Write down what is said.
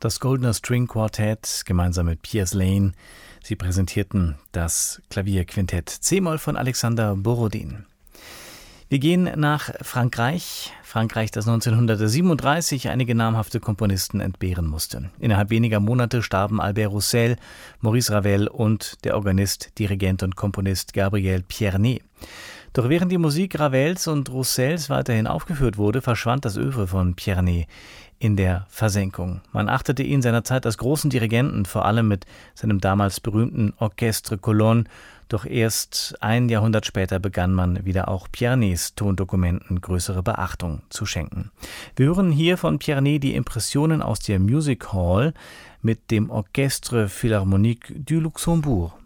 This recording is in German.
Das Goldner String Quartet gemeinsam mit Piers Lane. Sie präsentierten das Klavierquintett C-Moll von Alexander Borodin. Wir gehen nach Frankreich. Frankreich, das 1937 einige namhafte Komponisten entbehren musste. Innerhalb weniger Monate starben Albert Roussel, Maurice Ravel und der Organist, Dirigent und Komponist Gabriel Pierné. Doch während die Musik Ravels und Roussels weiterhin aufgeführt wurde, verschwand das Œuvre von Pierné in der Versenkung. Man achtete ihn seinerzeit als großen Dirigenten, vor allem mit seinem damals berühmten Orchestre Colonne. Doch erst ein Jahrhundert später begann man wieder auch Piernés Tondokumenten größere Beachtung zu schenken. Wir hören hier von Pierné die Impressionen aus der Music Hall mit dem Orchestre Philharmonique du Luxembourg.